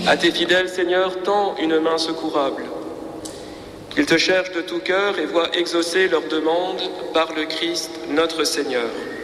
À tes fidèles, Seigneur, tends une main secourable. Qu'ils te cherchent de tout cœur et voient exaucer leurs demandes par le Christ, notre Seigneur.